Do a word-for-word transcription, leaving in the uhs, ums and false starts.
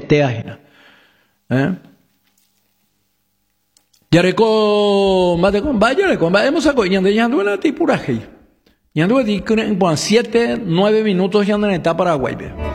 te ajena. ¿Eh? Ya reco, mate con vaya, reco, hemos sacado, ya de la tipuraje. Ya no di con siete, nueve minutos ya en la etapa Paraguay.